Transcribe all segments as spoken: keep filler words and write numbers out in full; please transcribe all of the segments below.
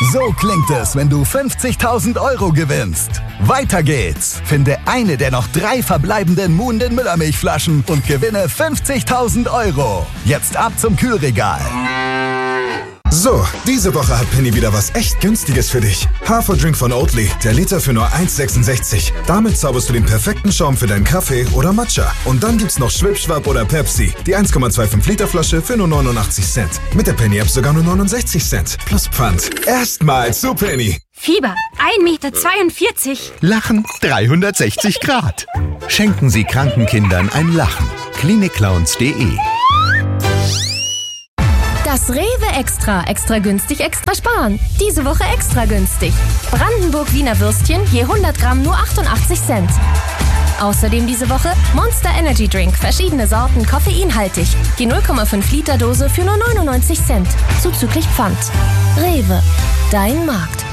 So klingt es, wenn du fünfzigtausend Euro gewinnst. Weiter geht's. Finde eine der noch drei verbleibenden Moon den Müllermilchflaschen und gewinne fünfzigtausend Euro. Jetzt ab zum Kühlregal. So, diese Woche hat Penny wieder was echt Günstiges für dich. Haferdrink von Oatly, der Liter für nur eins Komma sechsundsechzig. Damit zauberst du den perfekten Schaum für deinen Kaffee oder Matcha. Und dann gibt's noch Schwipschwap oder Pepsi, die eins Komma fünfundzwanzig Liter Flasche für nur neunundachtzig Cent. Mit der Penny-App sogar nur neunundsechzig Cent. Plus Pfand. Erstmal zu Penny. Fieber ein Meter zweiundvierzig. Lachen dreihundertsechzig Grad. Schenken Sie kranken Kindern ein Lachen. klinikclowns punkt de. Das Rewe Extra. Extra günstig, extra sparen. Diese Woche extra günstig. Brandenburg Wiener Würstchen, je hundert Gramm nur achtundachtzig Cent. Außerdem diese Woche Monster Energy Drink. Verschiedene Sorten, koffeinhaltig. Die null Komma fünf Liter Dose für nur neunundneunzig Cent. Zuzüglich Pfand. Rewe. Dein Markt.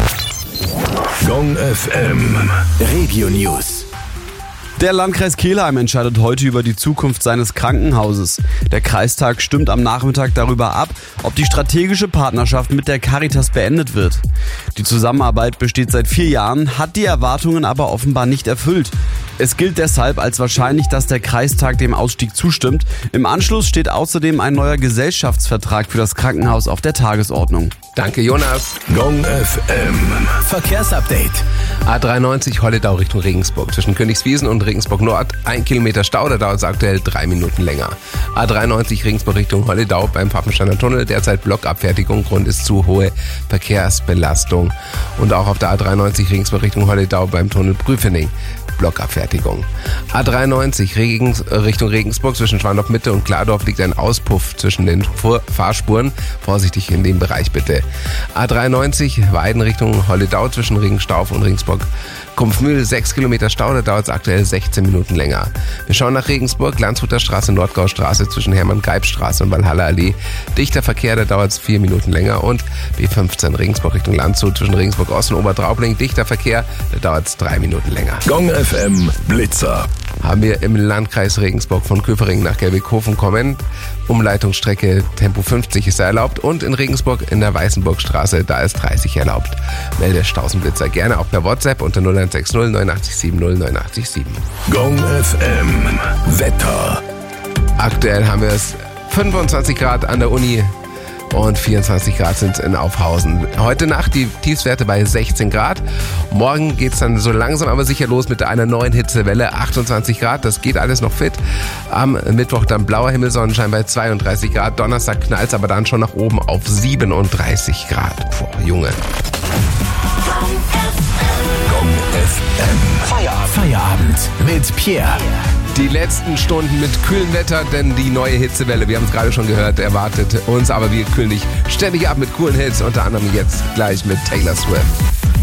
Gong F M. Regio News. Der Landkreis Kelheim entscheidet heute über die Zukunft seines Krankenhauses. Der Kreistag stimmt am Nachmittag darüber ab, ob die strategische Partnerschaft mit der Caritas beendet wird. Die Zusammenarbeit besteht seit vier Jahren, hat die Erwartungen aber offenbar nicht erfüllt. Es gilt deshalb als wahrscheinlich, dass der Kreistag dem Ausstieg zustimmt. Im Anschluss steht außerdem ein neuer Gesellschaftsvertrag für das Krankenhaus auf der Tagesordnung. Danke, Jonas. Gong F M. Verkehrsupdate. A dreiundneunzig Holledau Richtung Regensburg. Zwischen Königswiesen und Regensburg Nord. Ein Kilometer Stau, da dauert es aktuell drei Minuten länger. A dreiundneunzig Regensburg Richtung Holledau beim Pfaffensteiner Tunnel. Derzeit Blockabfertigung. Grund ist zu hohe Verkehrsbelastung. Und auch auf der A dreiundneunzig Regensburg Richtung Holledau beim Tunnel Prüfening. Blockabfertigung. A dreiundneunzig Regens, Richtung Regensburg zwischen Schwandorf Mitte und Klardorf liegt ein Auspuff zwischen den Fahrspuren. Vorsichtig in dem Bereich bitte. A dreiundneunzig Weiden Richtung Holledau zwischen Regenstauf und Regensburg Kumpfmühl, sechs Kilometer Stau, da dauert es aktuell sechzehn Minuten länger. Wir schauen nach Regensburg, Landshuter Straße, Nordgaustraße zwischen Hermann-Geib-Straße und Walhalla Allee. Dichter Verkehr, da dauert es vier Minuten länger. Und B fünfzehn Regensburg Richtung Landshut zwischen Regensburg Ost und Obertraubling. Dichter Verkehr, da dauert es drei Minuten länger. Gong F M Blitzer. Haben wir im Landkreis Regensburg von Köfering nach Gelbighofen kommen. Umleitungsstrecke Tempo fünfzig ist da erlaubt und in Regensburg in der Weißenburgstraße, da ist dreißig erlaubt. Melde Stausenblitzer gerne auch per WhatsApp unter null eins sechs null neun acht sieben null neun acht sieben. Gong F M Wetter. Aktuell haben wir es fünfundzwanzig Grad an der Uni und vierundzwanzig Grad sind in Aufhausen. Heute Nacht die Tiefstwerte bei sechzehn Grad. Morgen geht es dann so langsam aber sicher los mit einer neuen Hitzewelle. achtundzwanzig Grad, das geht alles noch fit. Am Mittwoch dann blauer Himmel, Sonnenschein bei zweiunddreißig Grad. Donnerstag knallt es aber dann schon nach oben auf siebenunddreißig Grad. Boah, Junge. Gong F M. Feierabend. Feierabend mit Pierre. Die letzten Stunden mit kühlem Wetter, denn die neue Hitzewelle, wir haben es gerade schon gehört, erwartet uns. Aber wir kühlen dich ständig ab mit coolen Hits, unter anderem jetzt gleich mit Taylor Swift.